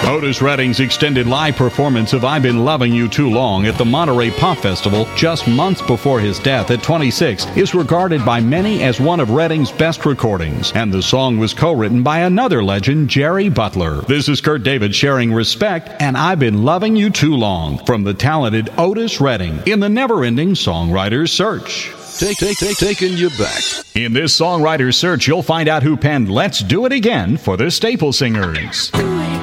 Otis Redding's extended live performance of I've Been Loving You Too Long at the Monterey Pop Festival just months before his death at 26 is regarded by many as one of Redding's best recordings, and the song was co-written by another legend, Jerry Butler. This is Kurt David sharing Respect and I've Been Loving You Too Long from the talented Otis Redding in the never-ending Songwriter's Search. Taking you back. In this Songwriter's Search, you'll find out who penned Let's Do It Again for the Staple Singers.